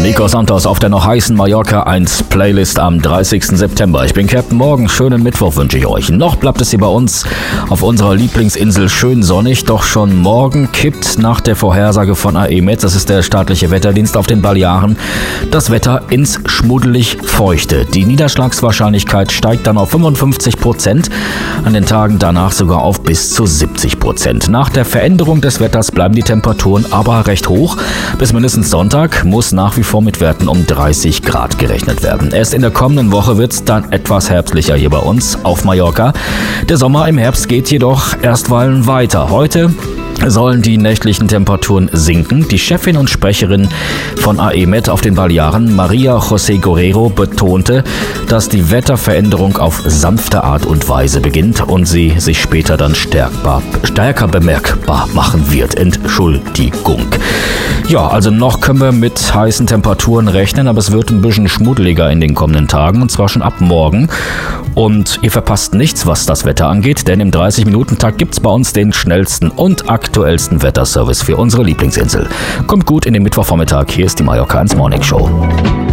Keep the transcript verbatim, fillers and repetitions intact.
Nico Santos auf der noch heißen Mallorca eins Playlist am dreißigsten September. Ich bin Captain Morgan. Schönen Mittwoch wünsche ich euch. Noch bleibt es hier bei uns auf unserer Lieblingsinsel schön sonnig, doch schon morgen kippt nach der Vorhersage von A E M E T, das ist der staatliche Wetterdienst auf den Balearen, das Wetter ins schmuddelig Feuchte. Die Niederschlagswahrscheinlichkeit steigt dann auf fünfundfünfzig Prozent, an den Tagen danach sogar auf bis zu siebzig Prozent. Nach der Veränderung des Wetters bleiben die Temperaturen aber recht hoch. Bis mindestens Sonntag muss nach wie vor mit Werten um dreißig Grad gerechnet werden. Erst in der kommenden Woche wird es dann etwas herbstlicher hier bei uns auf Mallorca. Der Sommer im Herbst geht jedoch erstweilen weiter. Heute sollen die nächtlichen Temperaturen sinken. Die Chefin und Sprecherin von A E M E T auf den Balearen, Maria José Guerrero, betonte, dass die Wetterveränderung auf sanfte Art und Weise beginnt und sie sich später dann stärkbar, stärker bemerkbar machen wird. Entschuldigung. Ja, also noch können wir mit heißen Temperaturen rechnen, aber es wird ein bisschen schmuddeliger in den kommenden Tagen und zwar schon ab morgen. Und ihr verpasst nichts, was das Wetter angeht, denn im dreißig-Minuten-Takt gibt's bei uns den schnellsten und aktuellsten Wetterservice für unsere Lieblingsinsel. Kommt gut in den Mittwochvormittag, hier ist die Mallorca eins Morning Show.